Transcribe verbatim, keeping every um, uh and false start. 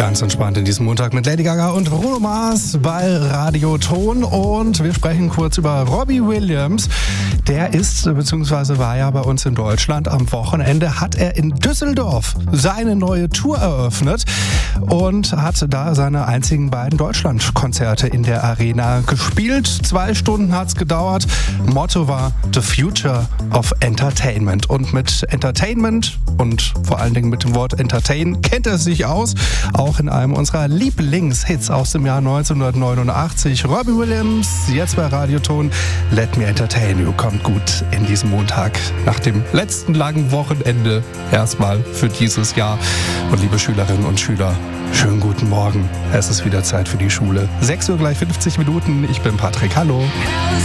Ganz entspannt in diesem Montag mit Lady Gaga und Bruno Mars bei Radio Ton. Und wir sprechen kurz über Robbie Williams. Der ist, beziehungsweise war ja bei uns in Deutschland. Am Wochenende hat er in Düsseldorf seine neue Tour eröffnet und hat da seine einzigen beiden Deutschlandkonzerte in der Arena gespielt. Zwei Stunden hat es gedauert. Motto war The Future of Entertainment. Und mit Entertainment und vor allen Dingen mit dem Wort Entertain kennt er sich aus. Auch in einem unserer Lieblingshits aus dem Jahr neunzehnhundertneunundachtzig. Robbie Williams, jetzt bei Radioton. Let Me Entertain You kommt gut in diesem Montag nach dem letzten langen Wochenende erstmal für dieses Jahr. Und liebe Schülerinnen und Schüler, schönen guten Morgen. Es ist wieder Zeit für die Schule. sechs Uhr gleich fünfzig Minuten. Ich bin Patrick. Hallo.